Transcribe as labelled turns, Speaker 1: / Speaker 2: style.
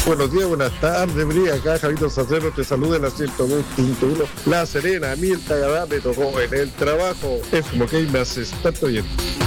Speaker 1: Buenos días, buenas tardes, Bría. Acá Javito Sacero te saluda en la 102.1 La Serena. A mí el Tagadá me tocó en el trabajo. Es como que me hace tanto bien.